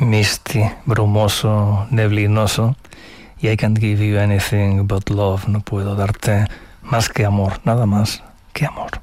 misty, brumoso, neblinoso. Y I can't give you anything but love. No puedo darte más que amor, nada más que amor.